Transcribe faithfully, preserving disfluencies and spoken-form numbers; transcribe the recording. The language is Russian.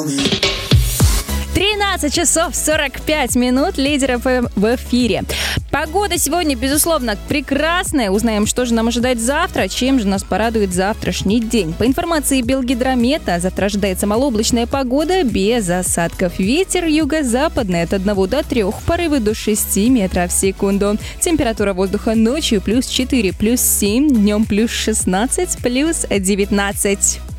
тринадцать часов сорок пять минут, Лидер эф эм в эфире. Погода сегодня, безусловно, прекрасная. Узнаем, что же нам ожидать завтра, чем же нас порадует завтрашний день. По информации Белгидромета, завтра ожидается малооблачная погода без осадков. Ветер юго-западный от одного до трёх, порывы до шести метров в секунду. Температура воздуха ночью плюс четыре, плюс семь, днем плюс шестнадцать, плюс девятнадцать.